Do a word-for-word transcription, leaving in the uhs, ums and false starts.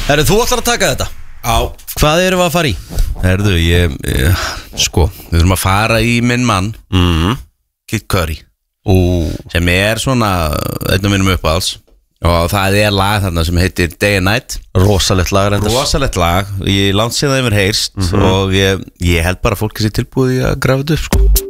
Herru, þú ætlar að taka þetta? Já. Hvað erum við að fara í? Herðu, ég, ég Sko, við þurfum að fara í minn mann mm. Kid Curry Ú. Sem er svona einn af mínum uppáhalds. Og það er lag þarna sem heitir Day and Night. Rosalegt lag reyndar. Rosalegt lag. Ég langt sér það yfir heyrst mm-hmm. Og ég, ég held bara að fólki sé tilbúið í að grafa þetta upp sko.